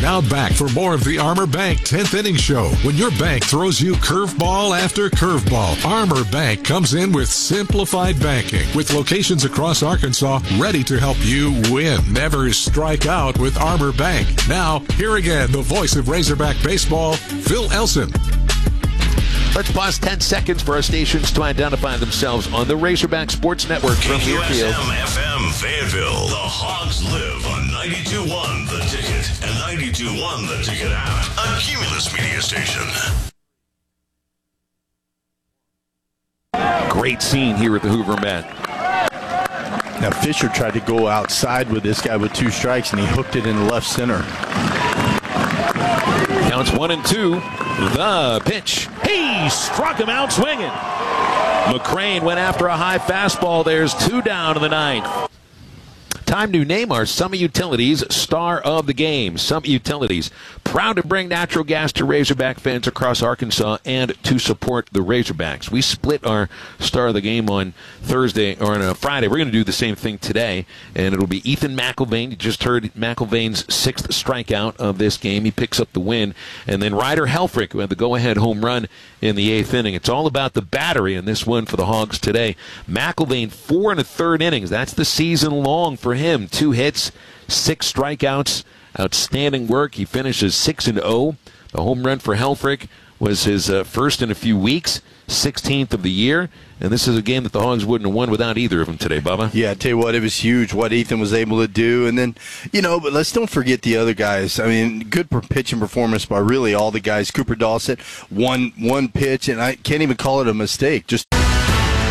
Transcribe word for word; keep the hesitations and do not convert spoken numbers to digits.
Now back for more of the Armor Bank tenth Inning Show. When your bank throws you curveball after curveball, Armor Bank comes in with simplified banking with locations across Arkansas ready to help you win. Never strike out with Armor Bank. Now, here again, the voice of Razorback baseball, Phil Elson. Let's pause ten seconds for our stations to identify themselves on the Razorback Sports Network from K U S M Learfield. F M Fayetteville. The Hogs live on ninety-two point one The Ticket and ninety-two point one The Ticket app. A Cumulus media station. Great scene here at the Hoover Met. Now Fisher tried to go outside with this guy with two strikes, and he hooked it in left center. Counts one and two. The pitch. He struck him out swinging. McCrane went after a high fastball. There's two down in the ninth. Time to name our Summit Utilities star of the game. Summit Utilities, proud to bring natural gas to Razorback fans across Arkansas and to support the Razorbacks. We split our star of the game on Thursday or on a Friday. We're going to do the same thing today, and it'll be Ethan McIlvain. You just heard McIlvain's sixth strikeout of this game. He picks up the win. And then Ryder Helfrich, who had the go-ahead home run in the eighth inning. It's all about the battery in this one for the Hogs today. McIlvain, four and a third innings. That's the season long for him. Two hits, six strikeouts. Outstanding work. He finishes six and oh. The home run for Helfrich was his uh, first in a few weeks, sixteenth of the year. And this is a game that the Hogs wouldn't have won without either of them today, Bubba. Yeah, I tell you what, it was huge what Ethan was able to do. And then, you know, but let's don't forget the other guys. I mean, good pitching performance by really all the guys. Cooper Dawson, one one pitch, and I can't even call it a mistake. Just